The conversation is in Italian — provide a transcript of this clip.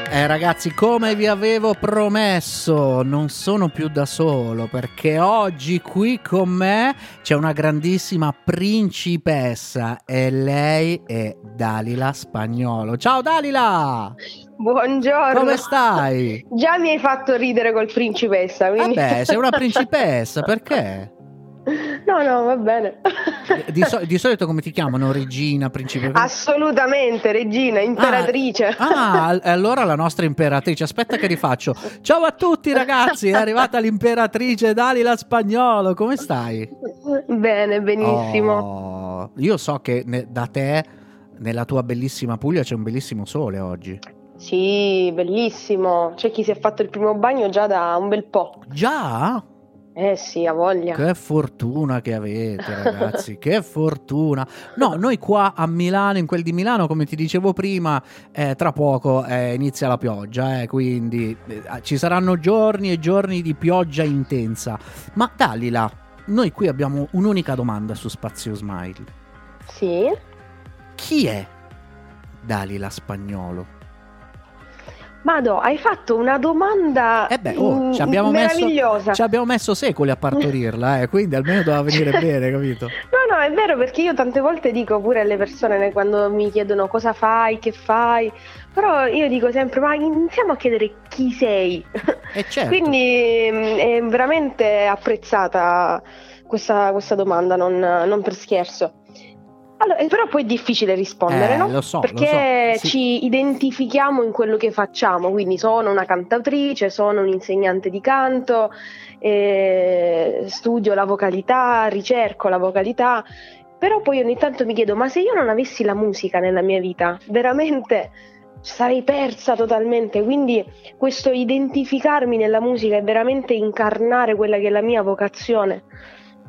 Ragazzi, come vi avevo promesso, non sono più da solo, perché oggi qui con me c'è una grandissima principessa e lei è Dalila Spagnuolo. Ciao Dalila! Buongiorno. Come stai? Già mi hai fatto ridere col principessa, quindi... Vabbè, sei una principessa, perché? No, va bene. Di solito come ti chiamano? Regina, principessa? Assolutamente, regina, imperatrice. Allora la nostra imperatrice. Aspetta che rifaccio. Ciao a tutti ragazzi, è arrivata l'imperatrice Dalila Spagnuolo. Come stai? Bene, benissimo. Oh, io so che da te, nella tua bellissima Puglia, c'è un bellissimo sole oggi. Sì, bellissimo. C'è chi si è fatto il primo bagno già da un bel po'. Già? Sì, ha voglia. Che fortuna che avete, ragazzi, che fortuna. No, noi qua a Milano, in quel di Milano, come ti dicevo prima, tra poco inizia la pioggia, quindi ci saranno giorni e giorni di pioggia intensa. Ma Dalila, noi qui abbiamo un'unica domanda su Spazio Smile. Sì? Chi è Dalila Spagnuolo? Mado, hai fatto una domanda meravigliosa. Ci abbiamo messo secoli a partorirla, quindi almeno doveva venire bene, capito? No, è vero, perché io tante volte dico pure alle persone quando mi chiedono cosa fai, che fai, però io dico sempre, ma iniziamo a chiedere chi sei. Certo. Quindi è veramente apprezzata questa domanda, non per scherzo. Allora, però poi è difficile rispondere, no? Lo so, perché sì. Ci identifichiamo in quello che facciamo, quindi sono una cantautrice, sono un insegnante di canto, studio la vocalità, ricerco la vocalità, però poi ogni tanto mi chiedo, ma se io non avessi la musica nella mia vita, veramente sarei persa totalmente, quindi questo identificarmi nella musica è veramente incarnare quella che è la mia vocazione.